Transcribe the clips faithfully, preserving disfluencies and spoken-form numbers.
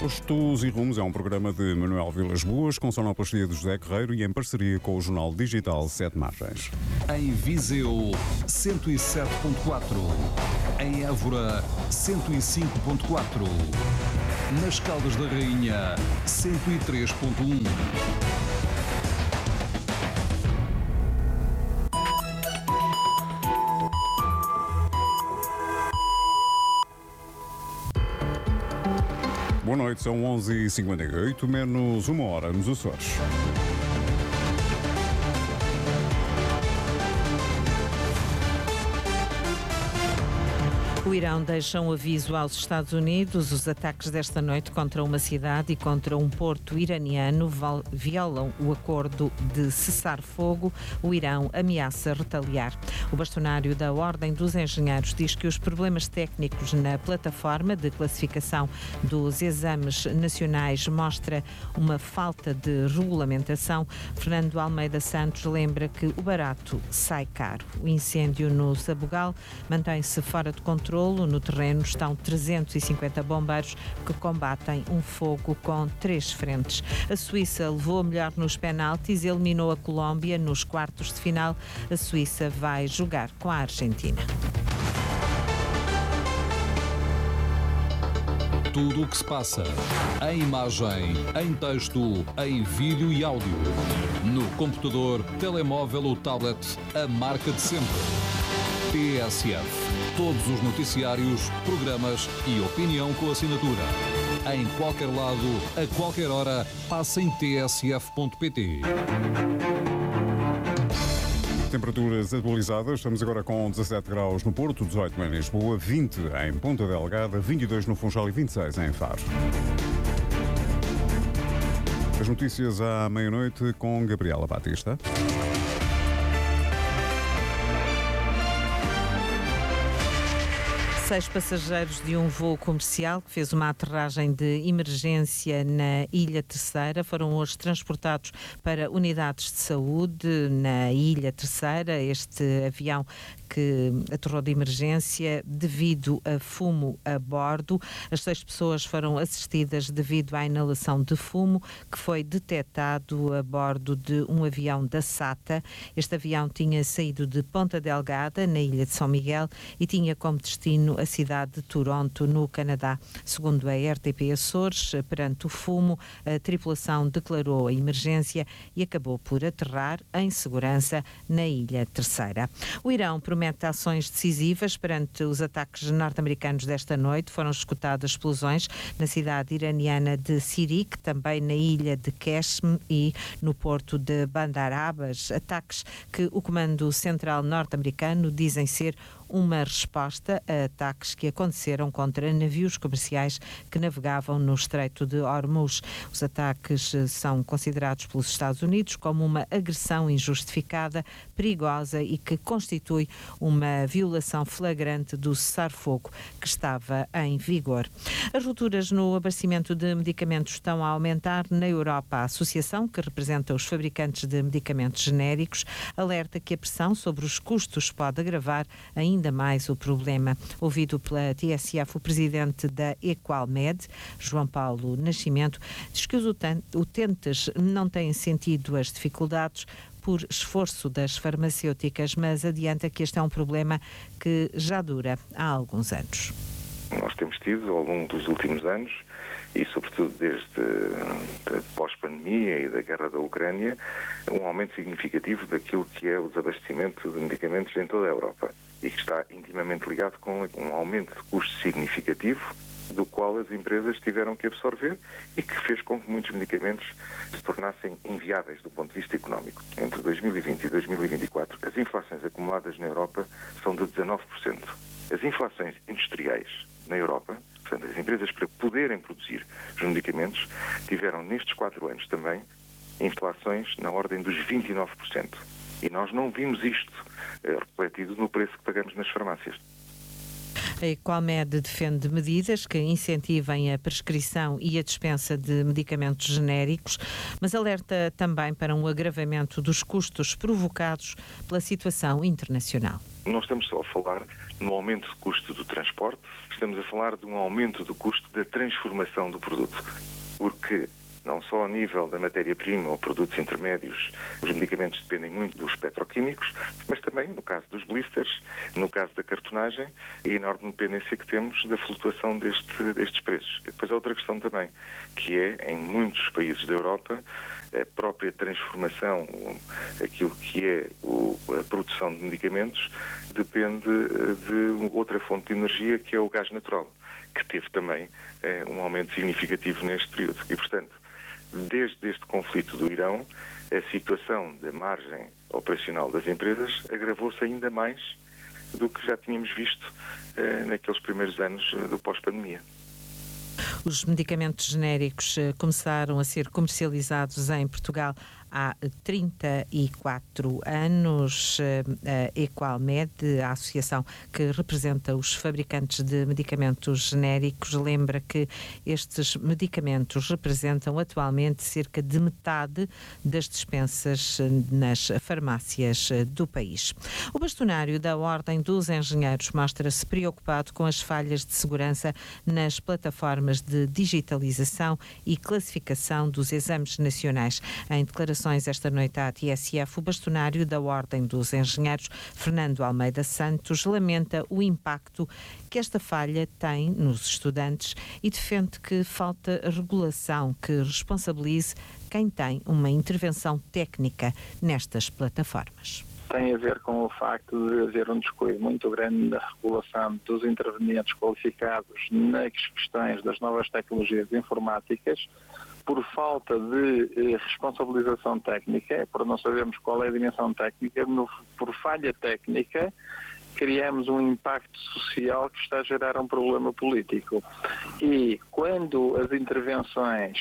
Postos e Rumos é um programa de Manuel Vilas Boas, com sonoplastia de José Guerreiro e em parceria com o jornal digital Sete Margens. Em Viseu, cento e sete ponto quatro. Em Évora, cento e cinco ponto quatro. Nas Caldas da Rainha, cento e três ponto um. Boa noite, são onze e cinquenta e oito, menos uma hora nos Açores. O Irão deixa um aviso aos Estados Unidos. Os ataques desta noite contra uma cidade e contra um porto iraniano violam o acordo de cessar-fogo. O Irão ameaça retaliar. O bastonário da Ordem dos Engenheiros diz que os problemas técnicos na plataforma de classificação dos exames nacionais mostra uma falta de regulamentação. Fernando Almeida Santos lembra que o barato sai caro. O incêndio no Sabugal mantém-se fora de controle. No terreno estão trezentos e cinquenta bombeiros que combatem um fogo com três frentes. A Suíça levou a melhor nos penaltis, eliminou a Colômbia nos quartos de final. A Suíça vai jogar com a Argentina. Tudo o que se passa, em imagem, em texto, em vídeo e áudio. No computador, telemóvel ou tablet, a marca de sempre. T S F. Todos os noticiários, programas e opinião com assinatura. Em qualquer lado, a qualquer hora, passa em t s f ponto p t. Temperaturas atualizadas, estamos agora com dezassete graus no Porto, dezoito em Lisboa, vinte em Ponta Delgada, vinte e dois no Funchal e vinte e seis em Faro. As notícias à meia-noite com Gabriela Batista. Seis passageiros de um voo comercial que fez uma aterragem de emergência na Ilha Terceira foram hoje transportados para unidades de saúde na Ilha Terceira. Este avião que aterrou de emergência devido a fumo a bordo. As seis pessoas foram assistidas devido à inalação de fumo que foi detectado a bordo de um avião da SATA. Este avião tinha saído de Ponta Delgada, na Ilha de São Miguel, e tinha como destino a cidade de Toronto, no Canadá. Segundo a R T P Açores, perante o fumo, a tripulação declarou a emergência e acabou por aterrar em segurança na Ilha Terceira. O Irão promete ações decisivas perante os ataques norte-americanos desta noite. Foram escutadas explosões na cidade iraniana de Sirik, também na ilha de Qeshm e no porto de Bandar Abbas. Ataques que o Comando Central norte-americano dizem ser uma resposta a ataques que aconteceram contra navios comerciais que navegavam no Estreito de Hormuz. Os ataques são considerados pelos Estados Unidos como uma agressão injustificada, perigosa e que constitui uma violação flagrante do cessar-fogo que estava em vigor. As rupturas no abastecimento de medicamentos estão a aumentar na Europa. A associação, que representa os fabricantes de medicamentos genéricos, alerta que a pressão sobre os custos pode agravar ainda mais o problema. Ouvido pela T S F, o presidente da Equalmed, João Paulo Nascimento, diz que os utentes não têm sentido as dificuldades por esforço das farmacêuticas, mas adianta que este é um problema que já dura há alguns anos. Nós temos tido, ao longo dos últimos anos, e sobretudo desde a pós-pandemia e da guerra da Ucrânia, um aumento significativo daquilo que é o desabastecimento de medicamentos em toda a Europa e que está intimamente ligado com um aumento de custo significativo do qual as empresas tiveram que absorver e que fez com que muitos medicamentos se tornassem inviáveis do ponto de vista económico. Entre dois mil e vinte e dois mil e vinte e quatro, as inflações acumuladas na Europa são de dezanove por cento. As inflações industriais na Europa, portanto, as empresas para poderem produzir os medicamentos, tiveram nestes quatro anos também inflações na ordem dos vinte e nove por cento. E nós não vimos isto eh, refletido no preço que pagamos nas farmácias. A Equalmed defende medidas que incentivem a prescrição e a dispensa de medicamentos genéricos, mas alerta também para um agravamento dos custos provocados pela situação internacional. Não estamos só a falar no aumento do custo do transporte, estamos a falar de um aumento do custo da transformação do produto. Porque não só a nível da matéria-prima ou produtos intermédios, os medicamentos dependem muito dos petroquímicos, mas também, no caso dos blisters, no caso da cartonagem, a enorme dependência que temos da flutuação deste, destes preços. E depois há outra questão também, que é, em muitos países da Europa, a própria transformação, aquilo que é a produção de medicamentos, depende de outra fonte de energia, que é o gás natural, que teve também é, um aumento significativo neste período. E, portanto, desde este conflito do Irão, a situação da margem operacional das empresas agravou-se ainda mais do que já tínhamos visto eh, naqueles primeiros anos do pós-pandemia. Os medicamentos genéricos começaram a ser comercializados em Portugal há trinta e quatro anos. A Equalmed, a associação que representa os fabricantes de medicamentos genéricos, lembra que estes medicamentos representam atualmente cerca de metade das dispensas nas farmácias do país. O bastonário da Ordem dos Engenheiros mostra-se preocupado com as falhas de segurança nas plataformas de digitalização e classificação dos exames nacionais. Em declarações esta noite à T S F, o bastonário da Ordem dos Engenheiros, Fernando Almeida Santos, lamenta o impacto que esta falha tem nos estudantes e defende que falta regulação que responsabilize quem tem uma intervenção técnica nestas plataformas. Tem a ver com o facto de haver um descuido muito grande na regulação dos intervenientes qualificados nas questões das novas tecnologias informáticas, por falta de eh, responsabilização técnica, por não sabermos qual é a dimensão técnica, no, por falha técnica, criamos um impacto social que está a gerar um problema político. E quando as intervenções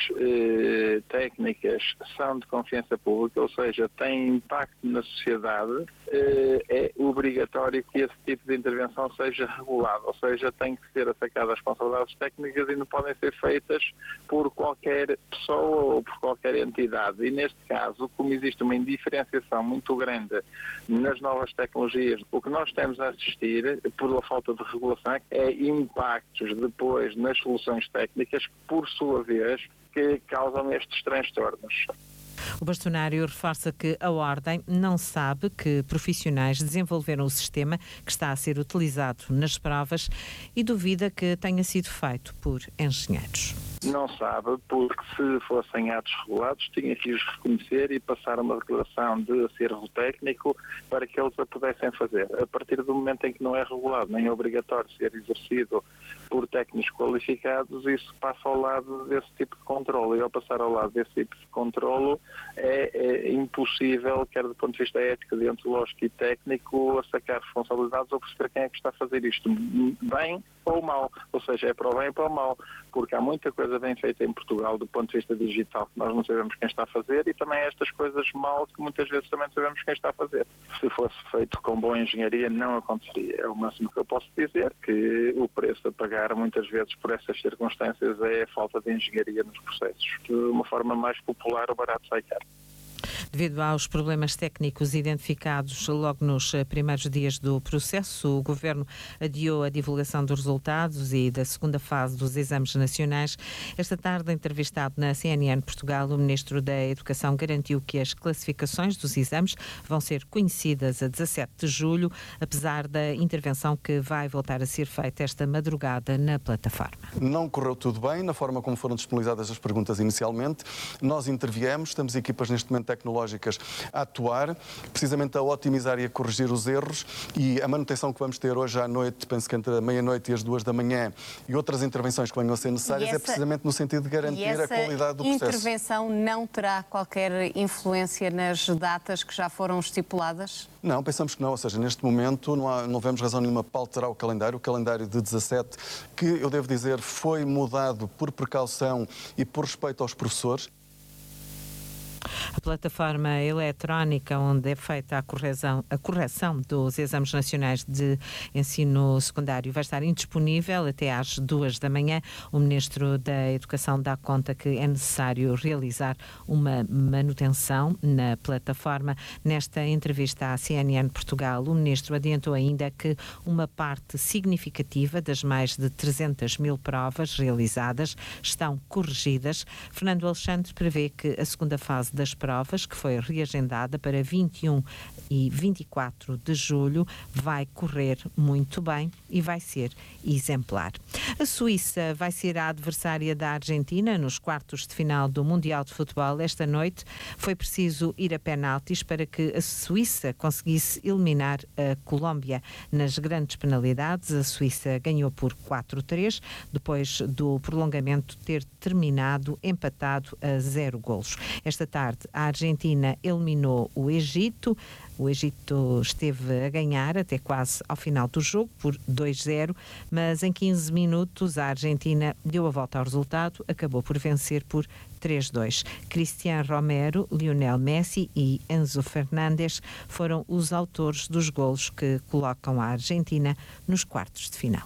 eh, técnicas são de confiança pública, ou seja, têm impacto na sociedade, eh, é obrigatório que esse tipo de intervenção seja regulado, ou seja, tem que ser atacada as responsabilidades técnicas e não podem ser feitas por qualquer pessoa ou por qualquer entidade. E neste caso, como existe uma indiferenciação muito grande nas novas tecnologias, o que nós temos a assistir, por falta de regulação, é impactos depois nas soluções técnicas, por sua vez, que causam estes transtornos. O bastonário reforça que a Ordem não sabe que profissionais desenvolveram o sistema que está a ser utilizado nas provas e duvida que tenha sido feito por engenheiros. Não sabe, porque se fossem atos regulados, tinha que os reconhecer e passar uma declaração de acervo técnico para que eles a pudessem fazer. A partir do momento em que não é regulado, nem é obrigatório ser exercido por técnicos qualificados, isso passa ao lado desse tipo de controlo. E ao passar ao lado desse tipo de controlo, é, é impossível, quer do ponto de vista ético, deontológico e técnico, sacar responsabilidades ou perceber quem é que está a fazer isto, bem ou mal. Ou seja, é para o bem e para o mal, porque há muita coisa bem feita em Portugal do ponto de vista digital que nós não sabemos quem está a fazer, e também estas coisas mal que muitas vezes também sabemos quem está a fazer. Se fosse feito com boa engenharia, não aconteceria. É o máximo que eu posso dizer, que o preço a pagar muitas vezes por essas circunstâncias é a falta de engenharia nos processos. De uma forma mais popular, o barato sai caro. Devido aos problemas técnicos identificados logo nos primeiros dias do processo, o Governo adiou a divulgação dos resultados e da segunda fase dos exames nacionais. Esta tarde, entrevistado na C N N Portugal, o Ministro da Educação garantiu que as classificações dos exames vão ser conhecidas a dezassete de julho, apesar da intervenção que vai voltar a ser feita esta madrugada na plataforma. Não correu tudo bem na forma como foram disponibilizadas as perguntas inicialmente. Nós interviemos, temos equipas neste momento tecnológicas a atuar, precisamente a otimizar e a corrigir os erros, e a manutenção que vamos ter hoje à noite, penso que entre a meia-noite e as duas da manhã, e outras intervenções que venham a ser necessárias, essa, é precisamente no sentido de garantir a qualidade do processo. Essa intervenção não terá qualquer influência nas datas que já foram estipuladas? Não, pensamos que não, ou seja, neste momento não, há, não vemos razão nenhuma para alterar o calendário, o calendário de dezassete, que eu devo dizer foi mudado por precaução e por respeito aos professores. A plataforma eletrónica onde é feita a correção, a correção dos exames nacionais de ensino secundário vai estar indisponível até às duas da manhã. O Ministro da Educação dá conta que é necessário realizar uma manutenção na plataforma. Nesta entrevista à C N N Portugal, o Ministro adiantou ainda que uma parte significativa das mais de trezentas mil provas realizadas estão corrigidas. Fernando Alexandre prevê que a segunda fase das provas, que foi reagendada para vinte e um e vinte e quatro de julho, vai correr muito bem e vai ser exemplar. A Suíça vai ser a adversária da Argentina nos quartos de final do Mundial de Futebol. Esta noite foi preciso ir a penaltis para que a Suíça conseguisse eliminar a Colômbia. Nas grandes penalidades, a Suíça ganhou por quatro a três, depois do prolongamento ter terminado empatado a zero golos. Esta tarde, a Argentina eliminou o Egito. O Egito esteve a ganhar até quase ao final do jogo por dois a zero, mas em quinze minutos a Argentina deu a volta ao resultado, acabou por vencer por três a dois. Cristiano Romero, Lionel Messi e Enzo Fernandes foram os autores dos golos que colocam a Argentina nos quartos de final.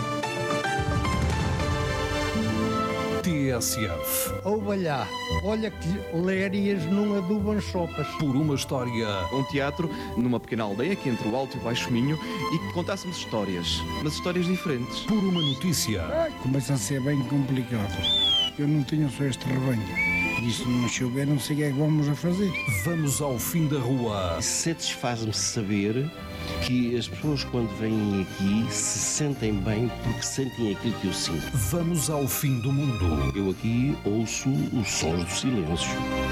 T S F. Ouve lá, olha que lérias não adubam sopas. Por uma história. Um teatro numa pequena aldeia aqui entre o Alto e o Baixo Minho e que contássemos histórias, mas histórias diferentes. Por uma notícia. Ai, começa a ser bem complicado. Eu não tenho só este rebanho. E se não chover, não sei o que é que vamos a fazer. Vamos ao fim da rua. Satisfaz-me saber que as pessoas, quando vêm aqui, se sentem bem porque sentem aquilo que eu sinto. Vamos ao fim do mundo. Eu aqui ouço os sons do silêncio.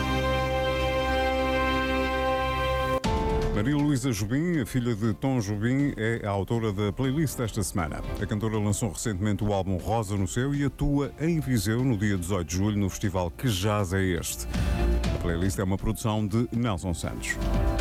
Maria Luísa Jobim, a filha de Tom Jobim, é a autora da playlist desta semana. A cantora lançou recentemente o álbum Rosa no Céu e atua em Viseu no dia dezoito de julho no festival Que Jazz é Este. A playlist é uma produção de Nelson Santos.